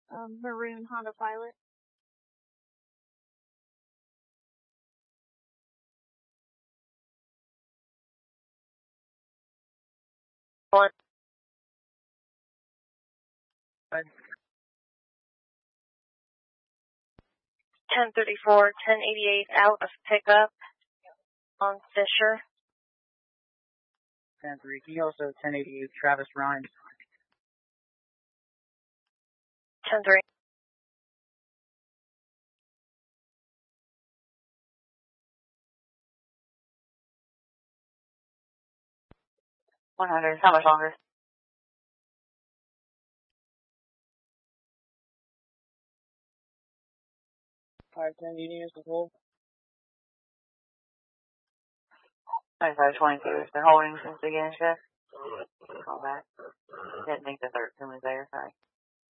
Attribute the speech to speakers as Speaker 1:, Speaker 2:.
Speaker 1: maroon Honda Pilot.
Speaker 2: What? 1034, 1088 out of pickup on Fisher.
Speaker 3: 10-3. Can you also 1088 Travis Rhymes?
Speaker 2: 10-3. $100. How much longer?
Speaker 3: Alright, 10 units to hold.
Speaker 2: 2522. They're holding since the beginning shift. Call back. Didn't make the 13 was there.